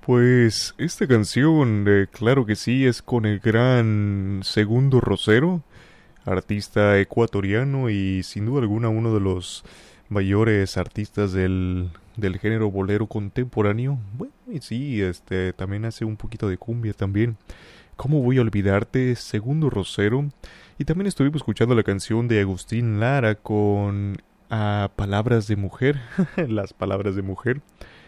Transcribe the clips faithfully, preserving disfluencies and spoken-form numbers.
Pues esta canción, eh, claro que sí, es con el gran Segundo Rosero, artista ecuatoriano y sin duda alguna uno de los mayores artistas del, del género bolero contemporáneo. Bueno, y sí, este también hace un poquito de cumbia también. ¿Cómo voy a olvidarte? Segundo Rosero. Y también estuvimos escuchando la canción de Agustín Lara con ah, Palabras de Mujer, las palabras de mujer.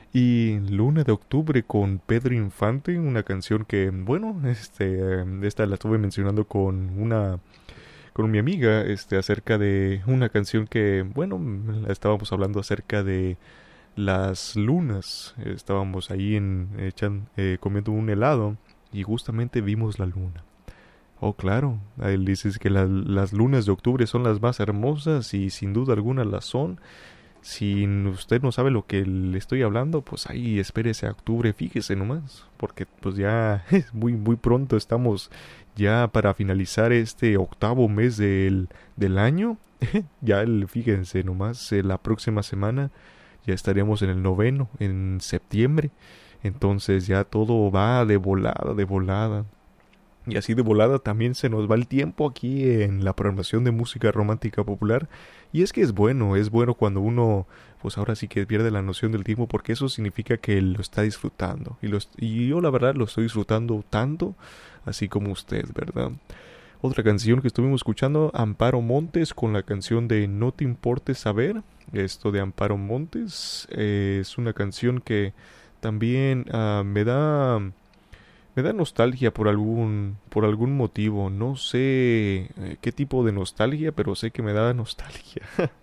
Y Luna de Octubre con Pedro Infante, una canción que, bueno, este, esta la estuve mencionando con una, con mi amiga, este, acerca de una canción que, bueno, estábamos hablando acerca de las lunas. Estábamos ahí en, echan, eh, comiendo un helado y justamente vimos la luna. Oh, claro, él dice que la- las lunas de octubre son las más hermosas y sin duda alguna las son. Si usted no sabe lo que le estoy hablando, pues ahí espérese a octubre, fíjese nomás, porque pues ya es muy muy pronto, estamos ya para finalizar este octavo mes del, del año. Ya el, fíjense nomás, eh, la próxima semana ya estaremos en el noveno, en septiembre. Entonces ya todo va de volada, de volada. Y así de volada también se nos va el tiempo aquí en la programación de música romántica popular. Y es que es bueno, es bueno cuando uno, pues ahora sí que pierde la noción del tiempo porque eso significa que lo está disfrutando. Y, lo, y yo la verdad lo estoy disfrutando tanto, así como usted, ¿verdad? Otra canción que estuvimos escuchando, Amparo Montes con la canción de No te importe saber. Esto de Amparo Montes eh, es una canción que también uh, me da me da nostalgia por algún, por algún motivo. No sé eh, qué tipo de nostalgia, pero sé que me da nostalgia.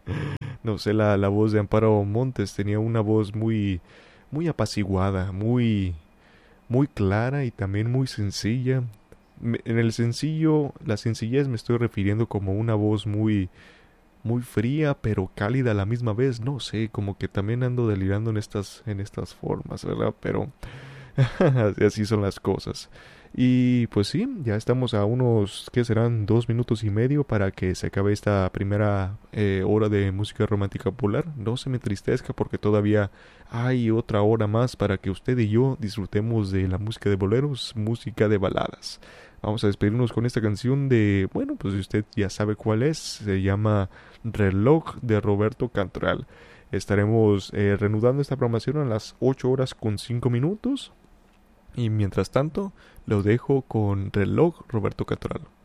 No sé, la, la voz de Amparo Montes tenía una voz muy, muy apaciguada, muy, muy clara y también muy sencilla. Me- en el sencillo, la sencillez me estoy refiriendo como una voz muy, muy fría, pero cálida a la misma vez. No sé, como que también ando delirando en estas, en estas formas, ¿verdad? Pero así son las cosas. Y pues sí, ya estamos a unos, ¿qué serán? Dos minutos y medio para que se acabe esta primera eh, hora de música romántica popular. No se me entristezca porque todavía hay otra hora más para que usted y yo disfrutemos de la música de boleros, música de baladas. Vamos a despedirnos con esta canción de, bueno, pues usted ya sabe cuál es, se llama Reloj de Roberto Cantoral. Estaremos eh, reanudando esta programación a las ocho horas con cinco minutos. Y mientras tanto, lo dejo con Reloj Roberto Cantoral.